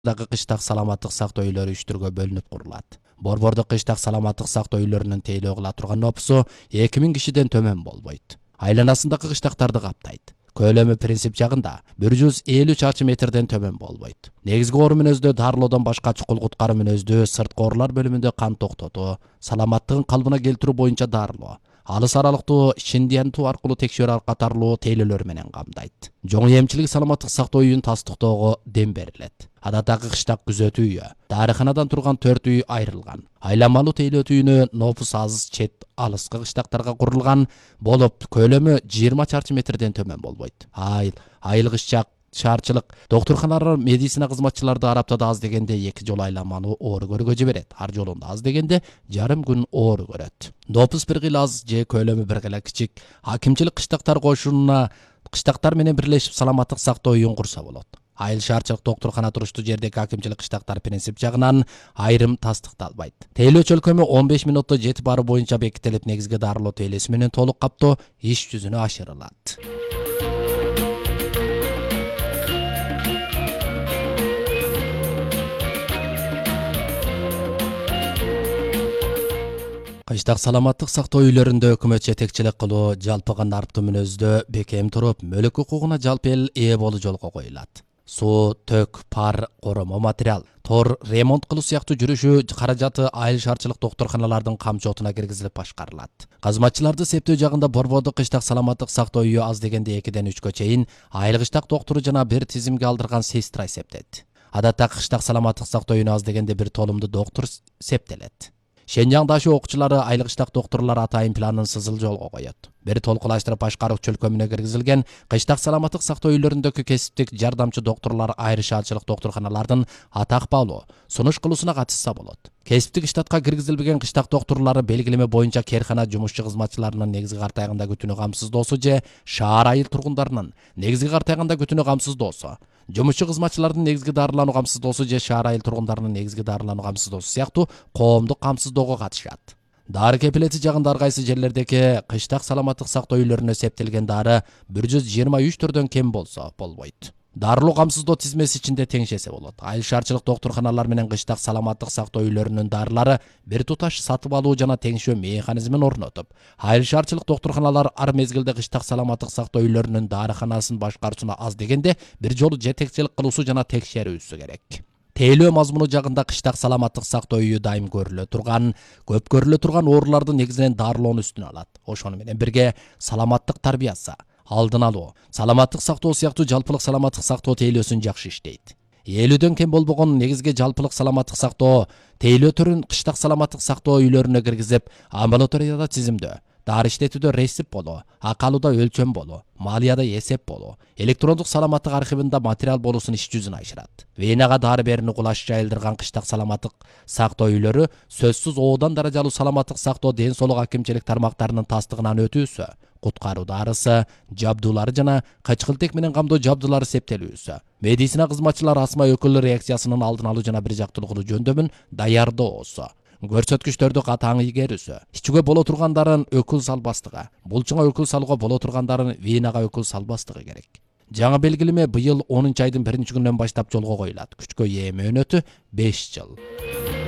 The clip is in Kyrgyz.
дагы кыштак саламаттык сактоо үйлөрү 3 түргө бөлүнүп курулат. Борбордук кыштак саламаттык сактоо үйлөрүнүн тейлөө кыла турган нопусу 2000 кишиден төмөн болбойт. Айланасындагы кыштактарды каптайт. Көлөмү принцип жагында 150 чарчы метрден төмөн болбойт. Негизги оору мүнөздө дарылоодон башка чукул куткаруу мүнөздө сырткы оорулар бөлүмүндө кан токтотуу, саламаттыгын калыбына келтирүү боюнча дарылоо, алыс аралыктуу шиндиянтуу аркылуу текшерүү катарлуу тейлөөлөр менен камдайт. Жоң эмчилик саламаттык сактоо үйүн тастыктоого дем берилет. Адаттагы кыштак күзөтүү үйү дарыханадан турган 4 үй айрылган. Айланмалуу тейлөө үйүнө нопус аз чет алыскы кыштактарга курулган болуп, көлөмү 20 чарчы метрден төмөн болбойт. Айылгыш шаарчылык доктурханалар медицина кызматчыларды араптада аз дегенде 2 жолу айланмалуу оору көрүүгө жиберет. Ар жолунда аз дегенде жарым күн оору көрөт. Нопус бир кыйла аз же көлөмү бир кыйла кичик. Акимчилик кыштактар кошунуна кыштактар менен бирлешип саламаттык сактоо үйүн курса болот. Айыл шаарчылык доктурхана туруштуу жердеги акимчилик кыштактар принцип жагынан айрым тастыкталбайт. Тейлөө чөлкөмү 15 минутта жетип баруу боюнча бекитилип, негизги дарылоо тейлеси менен толук каптоо иш жүзүнө ашырылат. Кыштак саламаттык сактоо үйлөрүндө өкмөт жетекчилик кылуу, жалпыга нарптуу мүнөздө бекем туруп, мөлк укугуна жалпы эл ээ болуу жолго коюлат. Суу, төк, пар, коромо материал, тор, ремонт кылуу сыяктуу жүрүшү каражаты айыл шаарчылык доктурханалардын камчотуна киргизилип башкарылат. Казматчыларды септөө жагында борбордук кыштак саламаттык сактоо үйү аз дегенде 2-ден 3кө чейин айыл кыштак доктуру жана бир тизимге алдырган сестра эсептейт. Адатта кыштак саламаттык сактоо үйүнө аз дегенде бир толумду доктур септелет. Шенжаң дашы окуучулары айыл кыштак доктурлар атайын планын сызыл жолго коет. Бир толкулаштырып башкаруу чөлкөмүнө киргизилген кыштак саламаттык сактоо үйлөрүндөгү кесиптик жардамчы доктурлар айыл шаарчылык доктурханалардын атак баалуу сунуш кылуусуна катышса болот. Кесиптик штатка киргизилбеген кыштак доктурлары белгилеме боюнча керкана жумушчу кызматчыларынын негизги картайганда күтүүнү камсыздоосу же шаар айыл тургундарынын негизги картайганда күтүүнү камсыздоосу, жумушчу кызматчылардын негизги дарылануу камсыздоосу же шаар айыл тургундарынын негизги дарылануу камсыздоосу сыяктуу коомдук камсыздоого катышат. Дары кепилети жагында ар кайсы жерлердеги кыштак саламаттык сактоо үйлөрүнө септелген дары 123 түрдөн кем болсо болбойт. Дарылуу камсыздоо тизмеси ичинде теңшесе болот. Айыл шаарчылык доктурханалар менен кыштак саламаттык сактоо үйлөрүнүн дарылары бир туташ сатып алуу жана теңшөө механизмин орнотуп, айыл шаарчылык доктурханалар ар мезгилде кыштак саламаттык сактоо үйлөрүнүн дарыханасын башкаруусуна аз дегенде бир жолу жетекчилик кылуусу жана текшерүүсү керек. Тейлөө мазмуну жагында кыштак саламаттык сактоо үйү дайым көрүлө турган ооруларды негизинен дарылоону үстүнө алат. Ошону менен бирге саламаттык тарбиясы, алдын алуу, саламаттык сактоо сыяктуу жалпылык саламаттык сактоо тейлөөсүн жакшы иштейт. 50дөн кем болбогон негизги жалпылык саламаттык сактоо тейлөө түрүн кыштак саламаттык сактоо үйлөрүнө киргизип, амбулаторияда тизимдөө, дары иштетүүдө рецепт болуу, акалууда өлчөм болуу, малыяда эсеп болуу, электрондук саламаттык архивинде материал болуусун иш жүзүнө ашырат. Венага дары берүүнү кулаш жайылдырган кыштак саламаттык сактоо үйлөрү сөзсүз оодан даражалуу саламаттык сактоо ден соолук акимчилик тармактарынын тастыгынан өтүүсү, куткаруу дарысы, жабдуулары жана кычкылтек менен камдоо жабдуулары септелүүсү, медицина кызматчылары астма өкүл реакциясынын алдын алуу жана бир жактуулугун жөндөмүн даярдоосу, көрсөткүчтөрдү катаң ийгерүүсү, ичүүгө боло тургандарын өкүл салбастыгы, булчуңа өкүл салууга боло тургандарын венага өкүл салбастыгы керек. Жаңы белгилеме быйыл 10 айдын 1-күнүнөн баштап жолго коюлат. Күчкө ээ мөөнөтү 5 жыл.